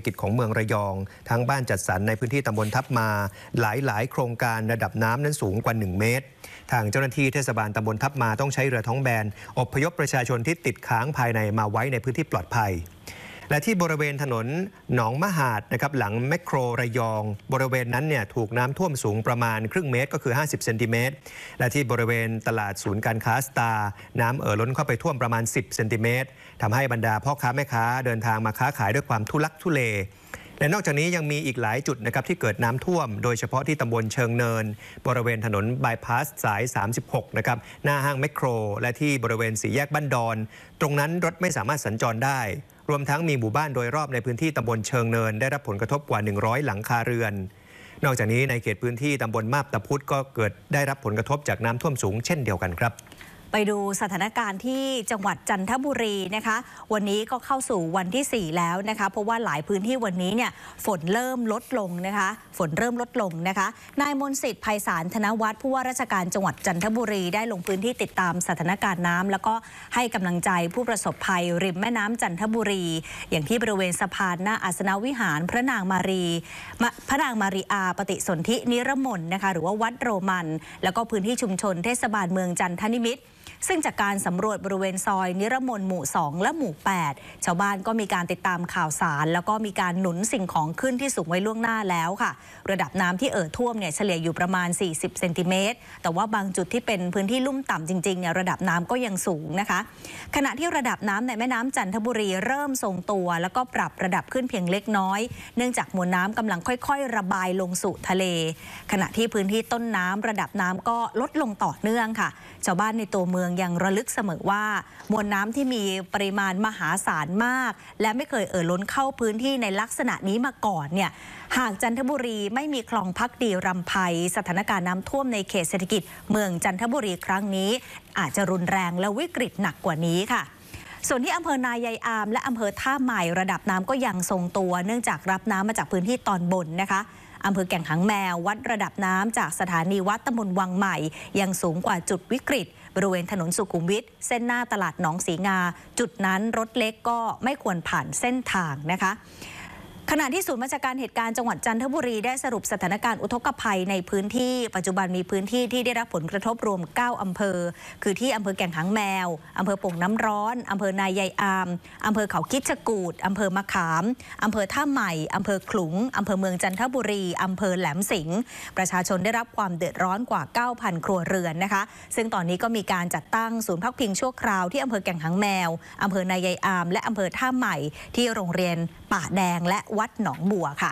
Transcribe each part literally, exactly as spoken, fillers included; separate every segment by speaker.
Speaker 1: กิจของเมืองระยองทั้งบ้านจัดสรรในพื้นที่ตำบลทับมาหลายๆ โครงการระดับน้ำนั้นสูงกว่าหนึ่งเมตรทางเจ้าหน้าที่เทศบาลตำบลทับมาต้องใช้เรือท้องแบนอพยพประชาชนที่ติดค้างภายในมาไว้ในพื้นที่ปลอดภัยและที่บริเวณถนนหนองมหาดนะครับหลังแมคโครระยองบริเวณนั้นเนี่ยถูกน้ำท่วมสูงประมาณครึ่งเมตรก็คือห้าสิบเซนติเมตรและที่บริเวณตลาดศูนย์การค้าสตาร์น้ำเอ่อล้นเข้าไปท่วมประมาณสิบเซนติเมตรทำให้บรรดาพ่อค้าแม่ค้าเดินทางมาค้าขายด้วยความทุลักทุเลและนอกจากนี้ยังมีอีกหลายจุดนะครับที่เกิดน้ำท่วมโดยเฉพาะที่ตำบลเชิงเนินบริเวณถนนบายพาสสายสามสิบหกนะครับหน้าห้างแมคโครและที่บริเวณสี่แยกบ้านดอนตรงนั้นรถไม่สามารถสัญจรได้รวมทั้งมีหมู่บ้านโดยรอบในพื้นที่ตำบลเชิงเนินได้รับผลกระทบกว่าหนึ่งร้อยหลังคาเรือนนอกจากนี้ในเขตพื้นที่ตำบลมาบตาพุธก็เกิดได้รับผลกระทบจากน้ำท่วมสูงเช่นเดียวกันครับ
Speaker 2: ไปดูสถานการณ์ที่จังหวัดจันทบุรีนะคะวันนี้ก็เข้าสู่วันที่สี่แล้วนะคะเพราะว่าหลายพื้นที่วันนี้เนี่ยฝนเริ่มลดลงนะคะฝนเริ่มลดลงนะคะนายมนต์สิทธิ์ไพศาลธนวัฒน์ผู้ว่าราชการจังหวัดจันทบุรีได้ลงพื้นที่ติดตามสถานการณ์น้ำแล้วก็ให้กำลังใจผู้ประสบภัยริมแม่น้ำจันทบุรีอย่างที่บริเวณสะพานหน้าอาสนวิหารพระนางมารีพระนางมารีอาปฏิสนธินิรมนนะคะหรือว่าวัดโรมันแล้วก็พื้นที่ชุมชนเทศบาลเมืองจันทนิมิตรซึ่งจากการสำรวจบริเวณซอยนิรมนหมู่สองและหมู่แปดชาวบ้านก็มีการติดตามข่าวสารแล้วก็มีการหนุนสิ่งของขึ้นที่สูงไว้ล่วงหน้าแล้วค่ะระดับน้ำที่เอ่อท่วมเนี่ยเฉลี่ยอยู่ประมาณสี่สิบเซนติเมตรแต่ว่าบางจุดที่เป็นพื้นที่ลุ่มต่ำจริงๆเนี่ยระดับน้ำก็ยังสูงนะคะขณะที่ระดับน้ำในแม่น้ำจันทบุรีเริ่มทรงตัวแล้วก็ปรับระดับขึ้นเพียงเล็กน้อยเนื่องจากมวลน้ำกำลังค่อยๆระบายลงสู่ทะเลขณะที่พื้นที่ต้นน้ำระดับน้ำก็ลดลงต่อเนื่องค่ะชาวบ้านในตัวเมืองยังระลึกเสมอว่ามวลน้ำที่มีปริมาณมหาศาลมากและไม่เคยเอ่อล้นเข้าพื้นที่ในลักษณะนี้มาก่อนเนี่ยหากจันทบุรีไม่มีคลองพักดีรำไพสถานการณ์น้ำท่วมในเขตเศรษฐกิจเมืองจันทบุรีครั้งนี้อาจจะรุนแรงและวิกฤตหนักกว่านี้ค่ะส่วนที่อำเภอนายายอามและอำเภอท่าใหม่ระดับน้ำก็ยังทรงตัวเนื่องจากรับน้ำมาจากพื้นที่ตอนบนนะคะอำเภอแก่งหางแมววัดระดับน้ำจากสถานีวัดตำบลวังใหม่ยังสูงกว่าจุดวิกฤตบริเวณถนนสุขุมวิทเส้นหน้าตลาดหนองสีงาจุดนั้นรถเล็กก็ไม่ควรผ่านเส้นทางนะคะขณะที่ศูนย์บัญชาการเหตุการณ์จังหวัดจันทบุรีได้สรุปสถานการณ์อุทกภัยในพื้นที่ปัจจุบันมีพื้นที่ที่ได้รับผลกระทบรวมเก้าอำเภอคือที่อำเภอแก่งหางแมวอำเภอโป่งน้ำร้อนอำเภอนายายอามอำเภอเขาคิดจกูฏอำเภอมะขามอำเภอท่าใหม่อำเภอขลุงอำเภอเมืองจันทบุรีอำเภอแหลมสิงห์ประชาชนได้รับความเดือดร้อนกว่า เก้าพัน ครัวเรือนนะคะซึ่งตอนนี้ก็มีการจัดตั้งศูนย์พักพิงชั่วคราวที่อำเภอแก่งหางแมวอำเภอนายายอามและอำเภอท่าใหม่ที่โรงเรียนป่าแดงและวัดหนองบัวค่ะ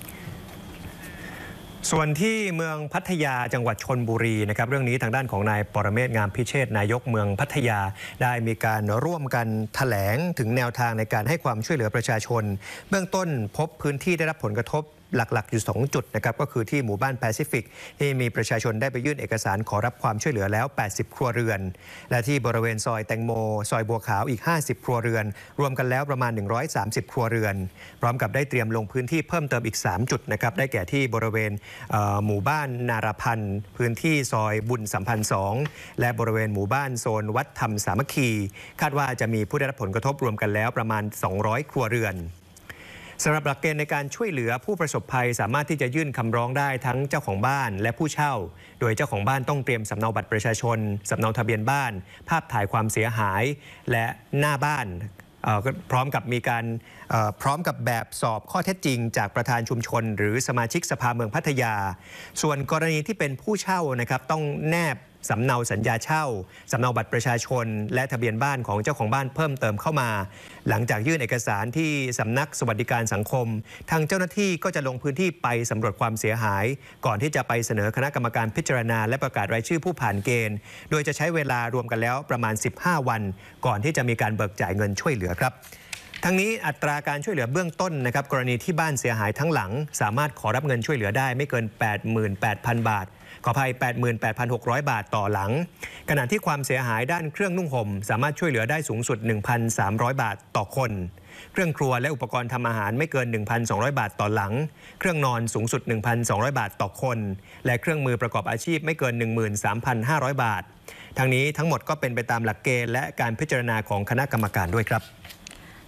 Speaker 1: ส่วนที่เมืองพัทยาจังหวัดชลบุรีนะครับเรื่องนี้ทางด้านของนายปรเมศ งามพิเชษฐ์นายกเมืองพัทยาได้มีการร่วมกันแถลงถึงแนวทางในการให้ความช่วยเหลือประชาชนเบื้องต้นพบพื้นที่ได้รับผลกระทบหลักๆอยู่สองจุดนะครับก็คือที่หมู่บ้านแปซิฟิกที่มีประชาชนได้ไปยื่นเอกสารขอรับความช่วยเหลือแล้วแปดสิบครัวเรือนและที่บริเวณซอยแตงโมซอยบัวขาวอีกห้าสิบครัวเรือนรวมกันแล้วประมาณหนึ่งร้อยสามสิบครัวเรือนพร้อมกับได้เตรียมลงพื้นที่เพิ่มเติมอีกสามจุดนะครับได้แก่ที่บริเวณหมู่บ้านนารพันธ์พื้นที่ซอยบุญสัมพันธ์สองและบริเวณหมู่บ้านโซนวัดธรรมสามัคคีคาดว่าจะมีผู้ได้รับผลกระทบรวมกันแล้วประมาณสองร้อยครัวเรือนสำหรับหลักเกณฑ์ในการช่วยเหลือผู้ประสบภัยสามารถที่จะยื่นคำร้องได้ทั้งเจ้าของบ้านและผู้เช่าโดยเจ้าของบ้านต้องเตรียมสำเนาบัตรประชาชนสำเนาทะเบียนบ้านภาพถ่ายความเสียหายและหน้าบ้านพร้อมกับมีการพร้อมกับแบบสอบข้อเท็จจริงจากประธานชุมชนหรือสมาชิกสภาเมืองพัทยาส่วนกรณีที่เป็นผู้เช่านะครับต้องแนบสำเนาสัญญาเช่าสำเนาบัตรประชาชนและทะเบียนบ้านของเจ้าของบ้านเพิ่มเติมเข้ามาหลังจากยื่นเอกสารที่สำนักสวัสดิการสังคมทางเจ้าหน้าที่ก็จะลงพื้นที่ไปสำรวจความเสียหายก่อนที่จะไปเสนอคณะกรรมการพิจารณาและประกาศรายชื่อผู้ผ่านเกณฑ์โดยจะใช้เวลารวมกันแล้วประมาณสิบห้าวันก่อนที่จะมีการเบิกจ่ายเงินช่วยเหลือครับทั้งนี้อัตราการช่วยเหลือเบื้องต้นนะครับกรณีที่บ้านเสียหายทั้งหลังสามารถขอรับเงินช่วยเหลือได้ไม่เกิน แปดหมื่นแปดพัน บาทขออภัย แปดหมื่นแปดพันหกร้อย บาทต่อหลังขณะที่ความเสียหายด้านเครื่องนุ่งห่มสามารถช่วยเหลือได้สูงสุด หนึ่งพันสามร้อย บาทต่อคนเครื่องครัวและอุปกรณ์ทำอาหารไม่เกิน หนึ่งพันสองร้อย บาทต่อหลังเครื่องนอนสูงสุด หนึ่งพันสองร้อย บาทต่อคนและเครื่องมือประกอบอาชีพไม่เกิน หนึ่งหมื่นสามพันห้าร้อย บาททั้งนี้ทั้งหมดก็เป็นไปตามหลักเกณฑ์และการพิจารณาของคณะกรรมการด้วยครับ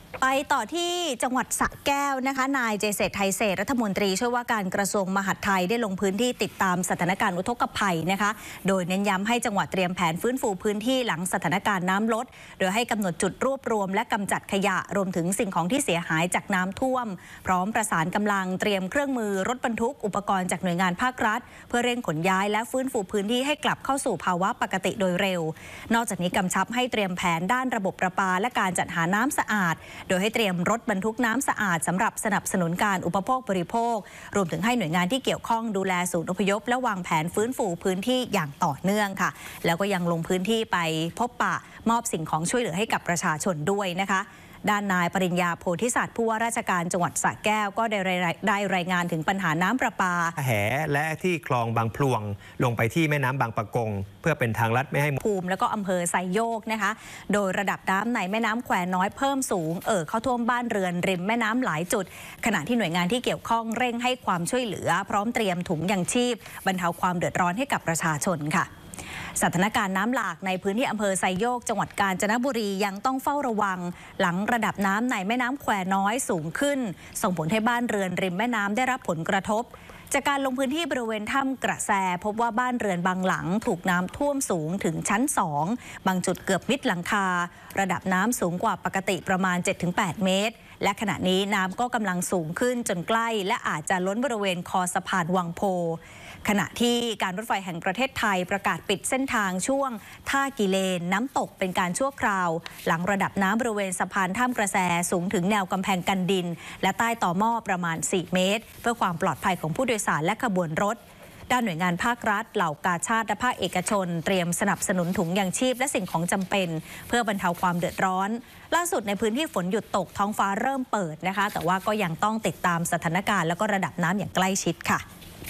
Speaker 2: ไปต่อที่จังหวัดสระแก้วนะคะนายเจเศรษฐ์ไทยเศรษฐ์รัฐมนตรีช่วยว่าการกระทรวงมหาดไทยได้ลงพื้นที่ติดตามสถานการณ์อุทกภัยนะคะโดยเน้นย้ำให้จังหวัดเตรียมแผนฟื้นฟูพื้นที่หลังสถานการณ์น้ำลดโดยให้กำหนดจุดรวบรวมและกำจัดขยะรวมถึงสิ่งของที่เสียหายจากน้ำท่วมพร้อมประสานกำลังเตรียมเครื่องมือรถบรรทุกอุปกรณ์จากหน่วยงานภาครัฐเพื่อเร่งขนย้ายและฟื้นฟูพื้นที่ให้กลับเข้าสู่ภาวะปกติโดยเร็วนอกจากนี้กำชับให้เตรียมแผนด้านระบบประปาและการจัดหาน้ำสะอาดโดยให้เตรียมรถบรรทุกน้ำสะอาดสำหรับสนับสนุนการอุปโภคบริโภครวมถึงให้หน่วยงานที่เกี่ยวข้องดูแลศูนย์อพยพและวางแผนฟื้นฟูพื้นที่อย่างต่อเนื่องค่ะแล้วก็ยังลงพื้นที่ไปพบปะมอบสิ่งของช่วยเหลือให้กับประชาชนด้วยนะคะด้านนายปริญญาโพธิสัตว์ผู้ว่าราชการจังหวัดสระแก้วก็ได้ได้รายงานถึงปัญหาน้ำประปา
Speaker 1: แหและที่คลองบางพลวงลงไปที่แม่น้ำบางปะกงเพื่อเป็นทางลัดไม่ให้
Speaker 2: ภูมิแล้วก็อำเภอไซโยกนะคะโดยระดับน้ำในแม่น้ำแควน้อยเพิ่มสูงเอ่อเข้าท่วมบ้านเรือนริมแม่น้ำหลายจุดขณะที่หน่วยงานที่เกี่ยวข้องเร่งให้ความช่วยเหลือพร้อมเตรียมถุงยังชีพบรรเทาความเดือดร้อนให้กับประชาชนค่ะสถานการณ์น้ำหลากในพื้นที่อำเภอไซโยกจังหวัดกาญจนบุรียังต้องเฝ้าระวังหลังระดับน้ำในแม่น้ำแควน้อยสูงขึ้นส่งผลให้บ้านเรือนริมแม่น้ำได้รับผลกระทบจากการลงพื้นที่บริเวณถ้ำกระแสพบว่าบ้านเรือนบางหลังถูกน้ำท่วมสูงถึงชั้นสองบางจุดเกือบมิดหลังคาระดับน้ำสูงกว่าปกติประมาณ เจ็ดถึงแปด เมตรและขณะนี้น้ำก็กำลังสูงขึ้นจนใกล้และอาจจะล้นบริเวณคอสะพานวังโพขณะที่การรถไฟแห่งประเทศไทยประกาศปิดเส้นทางช่วงท่ากิเลนน้ำตกเป็นการชั่วคราวหลังระดับน้ำบริเวณสะพานถ้ำกระแสสูงถึงแนวกำแพงกันดินและใต้ต่อหม้อประมาณสี่เมตรเพื่อความปลอดภัยของผู้โดยสารและขบวนรถด้านหน่วยงานภาครัฐเหล่ากาชาดและภาคเอกชนเตรียมสนับสนุนถุงยางชีพและสิ่งของจำเป็นเพื่อบรรเทาความเดือดร้อนล่าสุดในพื้นที่ฝนหยุดตกท้องฟ้าเริ่มเปิดนะคะแต่ว่าก็ยังต้องติดตามสถานการณ์และก็ระดับน้ำอย่างใกล้ชิดค่ะ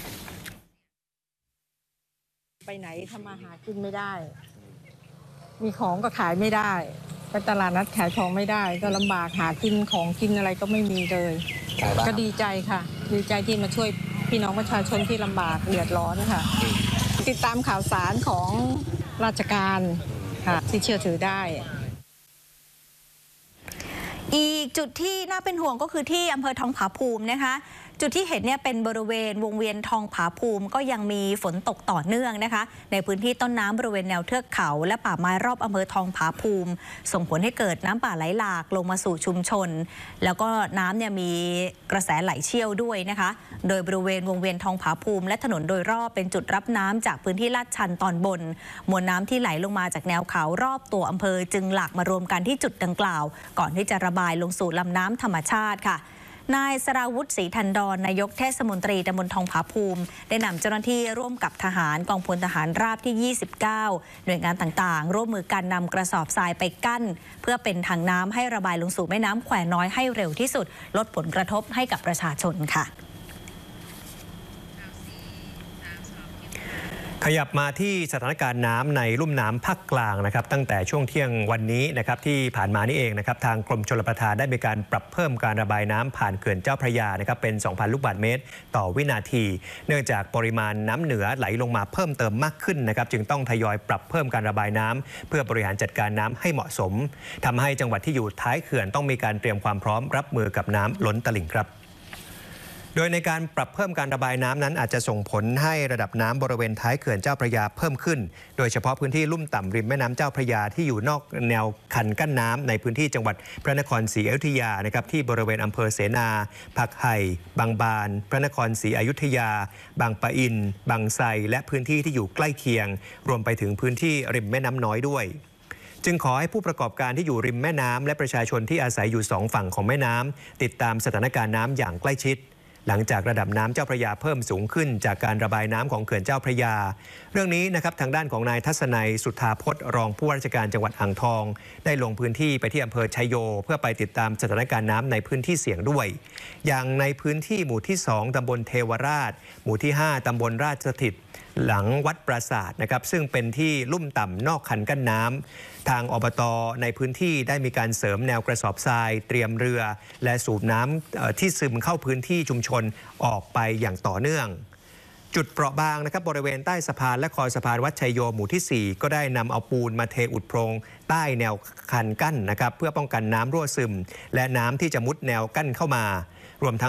Speaker 3: ไปไหนทำมาหากินไม่ได้มีของก็ขายไม่ได้ไปตลาดนัดขายของไม่ได้ก็ลำบากหากินของกินอะไรก็ไม่มีเลยก็ดีใจค่ะดีใจที่มาช่วยพี่น้องประชาชนที่ลำบากเดือดร้อนค่ะติดตามข่าวสารของราชการค่ะที่เชื่อถือได้
Speaker 2: อีกจุดที่น่าเป็นห่วงก็คือที่อำเภอทองผาภูมินะคะจุดที่เห็นเนี่ยเป็นบริเวณวงเวียนทองผาภูมิก็ยังมีฝนตกต่อเนื่องนะคะในพื้นที่ต้นน้ำบริเวณแนวเทือกเขาและป่าไม้รอบอำเภอทองผาภูมิส่งผลให้เกิดน้ำป่าไหลหลากลงมาสู่ชุมชนแล้วก็น้ำเนี่ยมีกระแสไหลเชี่ยวด้วยนะคะโดยบริเวณวงเวียนทองผาภูมิและถนนโดยรอบเป็นจุดรับน้ำจากพื้นที่ลาดชันตอนบนมวลน้ำที่ไหลลงมาจากแนวเขารอบตัวอำเภอจึงหลากมารวมกันที่จุดดังกล่าวก่อนที่จะระบายลงสู่ลำน้ำธรรมชาติค่ะนายสราวุฒิศรีทันดรนายกเทศมนตรีตำบลทองผาภูมิได้นำเจ้าหน้าที่ร่วมกับทหารกองพลทหารราบที่ยี่สิบเก้าหน่วยงานต่างๆร่วมมือกันนำกระสอบทรายไปกั้นเพื่อเป็นทางน้ำให้ระบายลงสู่แม่น้ำแควน้อยให้เร็วที่สุดลดผลกระทบให้กับประชาชนค่ะ
Speaker 1: ขยับมาที่สถานการณ์น้ำในลุ่มน้ำภาคกลางนะครับตั้งแต่ช่วงเที่ยงวันนี้นะครับที่ผ่านมานี่เองนะครับทางกรมชลประทานได้มีการปรับเพิ่มการระบายน้ำผ่านเขื่อนเจ้าพระยานะครับเป็น สองพัน ลูกบาศก์เมตรต่อวินาทีเนื่องจากปริมาณน้ำเหนือไหลลงมาเพิ่มเติมมากขึ้นนะครับจึงต้องทยอยปรับเพิ่มการระบายน้ำเพื่อบริหารจัดการน้ำให้เหมาะสมทำให้จังหวัดที่อยู่ท้ายเขื่อนต้องมีการเตรียมความพร้อมรับมือกับน้ำล้นตลิ่งครับโดยในการปรับเพิ่มการระบายน้ำนั้นอาจจะส่งผลให้ระดับน้ำบริเวณท้ายเขื่อนเจ้าพระยาเพิ่มขึ้นโดยเฉพาะพื้นที่ลุ่มต่ำริมแม่น้ำเจ้าพระยาที่อยู่นอกแนวคันกั้นน้ำในพื้นที่จังหวัดพระนครศรีอยุธยานะครับที่บริเวณอำเภอเสนาผักไห่บางบานพระนครศรีอยุธยาบางปะอินบางไทรและพื้นที่ที่อยู่ใกล้เคียงรวมไปถึงพื้นที่ริมแม่น้ำน้อยด้วยจึงขอให้ผู้ประกอบการที่อยู่ริมแม่น้ำและประชาชนที่อาศัยอยู่สองฝั่งของแม่น้ำติดตามสถานการณ์น้ำอย่างใกล้ชิดหลังจากระดับน้ำเจ้าพระยาเพิ่มสูงขึ้นจากการระบายน้ำของเขื่อนเจ้าพระยาเรื่องนี้นะครับทางด้านของนายทัศนัยสุทธาพจน์รองผู้ว่าราชการจังหวัดอ่างทองได้ลงพื้นที่ไปที่อำเภอชัยโยเพื่อไปติดตามสถานการณ์น้ำในพื้นที่เสี่ยงด้วยอย่างในพื้นที่หมู่ที่สองตำบลเทวราชหมู่ที่ห้าตำบลราชสถิตหลังวัดปราสาทนะครับซึ่งเป็นที่ลุ่มต่ำนอกคันกั้นน้ำทางอบต.ในพื้นที่ได้มีการเสริมแนวกระสอบทรายเตรียมเรือและสูบน้ำที่ซึมเข้าพื้นที่ชุมชนออกไปอย่างต่อเนื่องจุดเปราะบางนะครับบริเวณใต้สะพานและคอสะพานวัดชัยโยหมู่ที่ สี่ ก็ได้นำเอาปูนมาเทอุดโพรงใต้แนวคันกั้นนะครับเพื่อป้องกันน้ำรั่วซึมและน้ำที่จะมุดแนวกั้นเข้ามารวมทั้ง